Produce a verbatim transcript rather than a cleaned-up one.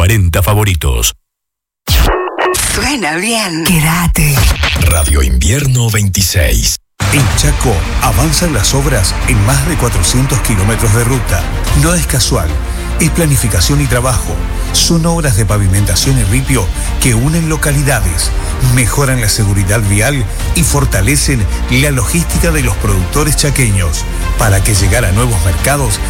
cuarenta favoritos. Suena bien. Quédate. Radio Invierno veintiséis. En Chaco avanzan las obras en más de cuatrocientos kilómetros de ruta. No es casual, es planificación y trabajo. Son obras de pavimentación y ripio que unen localidades, mejoran la seguridad vial y fortalecen la logística de los productores chaqueños para que llegar a nuevos mercados